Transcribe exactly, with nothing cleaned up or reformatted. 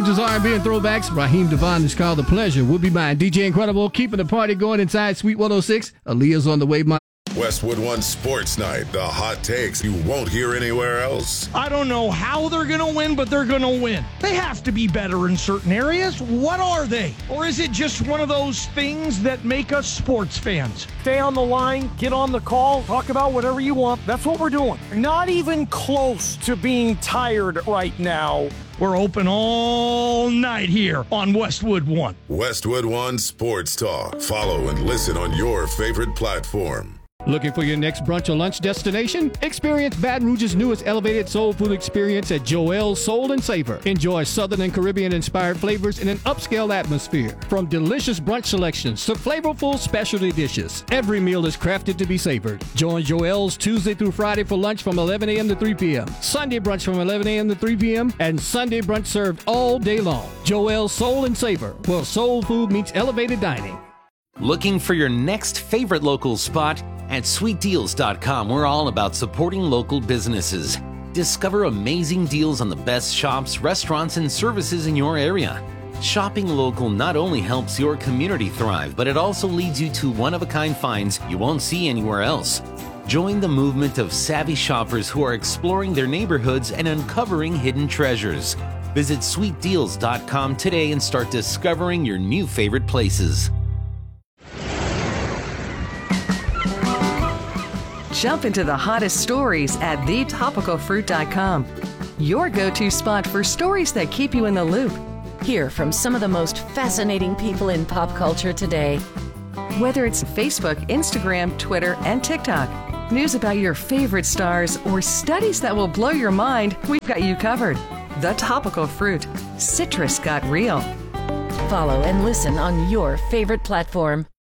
Roots, R and B, and throwbacks. Raheem Devon is called The Pleasure. We'll be mine. D J Incredible, keeping the party going inside Sweet one oh six. Aaliyah's on the way. My Westwood One Sports Night. The hot takes you won't hear anywhere else. I don't know how they're going to win, but they're going to win. They have to be better in certain areas. What are they? Or is it just one of those things that make us sports fans? Stay on the line, get on the call, talk about whatever you want. That's what we're doing. Not even close to being tired right now. We're open all night here on Westwood One. Westwood One Sports Talk. Follow and listen on your favorite platform. Looking for your next brunch or lunch destination? Experience Baton Rouge's newest elevated soul food experience at Joel's Soul and Savor. Enjoy Southern and Caribbean-inspired flavors in an upscale atmosphere. From delicious brunch selections to flavorful specialty dishes, every meal is crafted to be savored. Join Joel's Tuesday through Friday for lunch from eleven a.m. to three p.m., Sunday brunch from eleven a.m. to three p.m., and Sunday brunch served all day long. Joel's Soul and Savor, where soul food meets elevated dining. Looking for your next favorite local spot? At sweet deals dot com, we're all about supporting local businesses. Discover amazing deals on the best shops, restaurants, and services in your area. Shopping local not only helps your community thrive, but it also leads you to one-of-a-kind finds you won't see anywhere else. Join the movement of savvy shoppers who are exploring their neighborhoods and uncovering hidden treasures. Visit sweet deals dot com today and start discovering your new favorite places. Jump into the hottest stories at the topical fruit dot com. Your go-to spot for stories that keep you in the loop. Hear from some of the most fascinating people in pop culture today. Whether it's Facebook, Instagram, Twitter, and TikTok, news about your favorite stars, or studies that will blow your mind, we've got you covered. The Topical Fruit. Citrus got real. Follow and listen on your favorite platform.